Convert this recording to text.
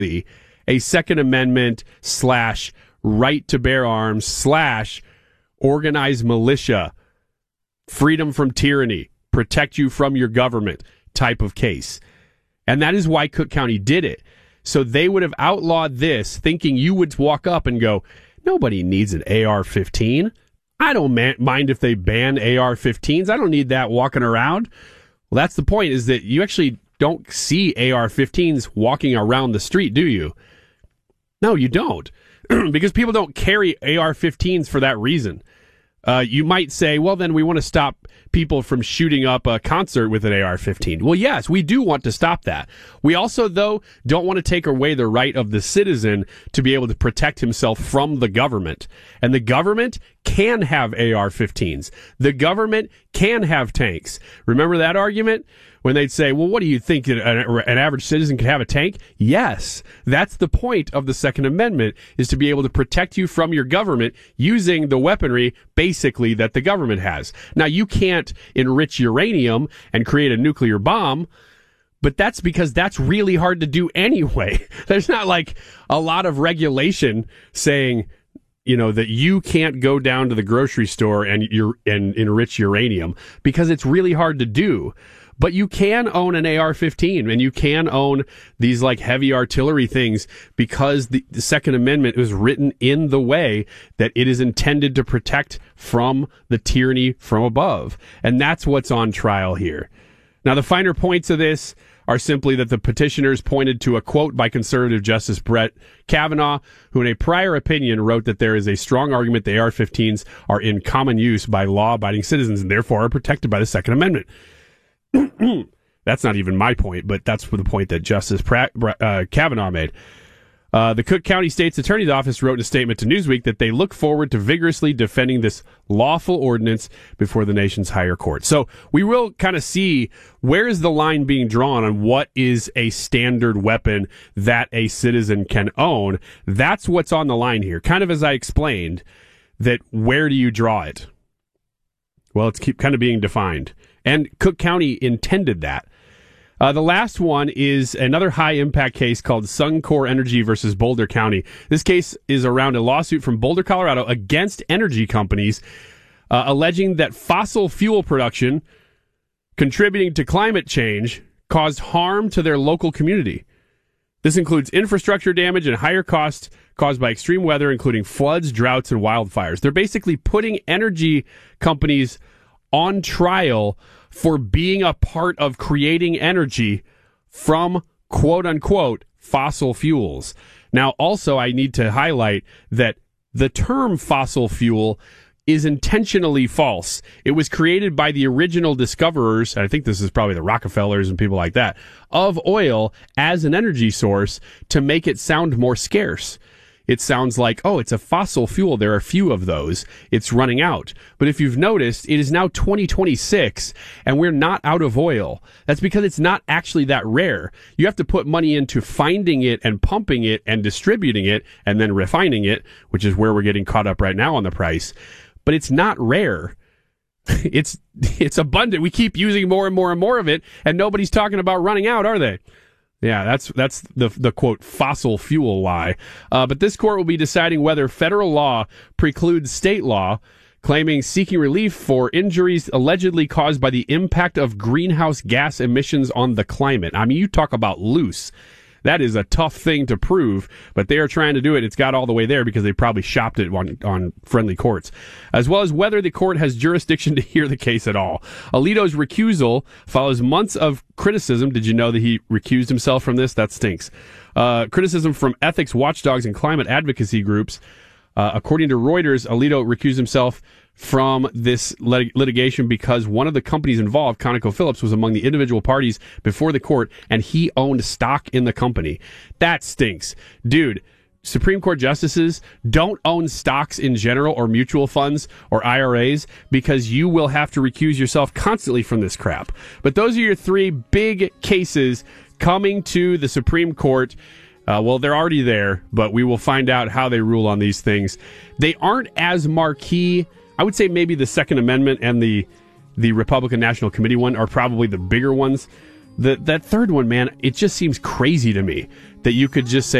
a Second Amendment / right to bear arms / organized militia, freedom from tyranny, protect you from your government type of case. And that is why Cook County did it. So they would have outlawed this thinking you would walk up and go, nobody needs an AR-15. I don't mind if they ban AR-15s. I don't need that walking around. Well, that's the point, is that you actually don't see AR-15s walking around the street, do you? No, you don't. Because people don't carry AR-15s for that reason. You might say, well, then we want to stop people from shooting up a concert with an AR-15. Well, yes, we do want to stop that. We also, though, don't want to take away the right of the citizen to be able to protect himself from the government. And the government can have AR-15s. The government can have tanks. Remember that argument? When they'd say, well, what do you think, an average citizen could have a tank? Yes, that's the point of the Second Amendment, is to be able to protect you from your government using the weaponry, basically, that the government has. Now, you can't enrich uranium and create a nuclear bomb, but that's because that's really hard to do anyway. There's not like a lot of regulation saying, you know, that you can't go down to the grocery store and enrich uranium, because it's really hard to do. But you can own an AR-15, and you can own these like heavy artillery things, because the Second Amendment was written in the way that it is intended to protect from the tyranny from above. And that's what's on trial here. Now, the finer points of this are simply that the petitioners pointed to a quote by conservative Justice Brett Kavanaugh, who in a prior opinion wrote that there is a strong argument the AR-15s are in common use by law-abiding citizens and therefore are protected by the Second Amendment. That's not even my point, but that's the point that Justice Kavanaugh made. The Cook County State's Attorney's Office wrote in a statement to Newsweek that they look forward to vigorously defending this lawful ordinance before the nation's higher court. So we will kind of see where is the line being drawn on what is a standard weapon that a citizen can own. That's what's on the line here. Kind of as I explained, that where do you draw it? Well, it's kind of being defined. And Cook County intended that. The last one is another high-impact case called Suncor Energy versus Boulder County. This case is around a lawsuit from Boulder, Colorado, against energy companies, alleging that fossil fuel production contributing to climate change caused harm to their local community. This includes infrastructure damage and higher costs caused by extreme weather, including floods, droughts, and wildfires. They're basically putting energy companies on trial for being a part of creating energy from quote-unquote fossil fuels. Now, also, I need to highlight that the term fossil fuel is intentionally false. It was created by the original discoverers, I think this is probably the Rockefellers and people like that, of oil as an energy source to make it sound more scarce. It sounds like, oh, it's a fossil fuel. There are few of those. It's running out. But if you've noticed, it is now 2026, and we're not out of oil. That's because it's not actually that rare. You have to put money into finding it and pumping it and distributing it and then refining it, which is where we're getting caught up right now on the price. But it's not rare. It's abundant. We keep using more and more and more of it, and nobody's talking about running out, are they? Yeah, that's the quote fossil fuel lie. But this court will be deciding whether federal law precludes state law, claiming seeking relief for injuries allegedly caused by the impact of greenhouse gas emissions on the climate. I mean, you talk about loose. That is a tough thing to prove, but they are trying to do it. It's got all the way there because they probably shopped it on friendly courts, as well as whether the court has jurisdiction to hear the case at all. Alito's recusal follows months of criticism. Did you know that he recused himself from this? That stinks. Criticism from ethics watchdogs and climate advocacy groups. According to Reuters, Alito recused himself from this litigation because one of the companies involved, ConocoPhillips, was among the individual parties before the court, and he owned stock in the company. That stinks. Dude, Supreme Court justices don't own stocks in general or mutual funds or IRAs because you will have to recuse yourself constantly from this crap. But those are your three big cases coming to the Supreme Court. Well, they're already there, but we will find out how they rule on these things. They aren't as marquee. I would say maybe the Second Amendment and the Republican National Committee one are probably the bigger ones. That third one, man, it just seems crazy to me that you could just say,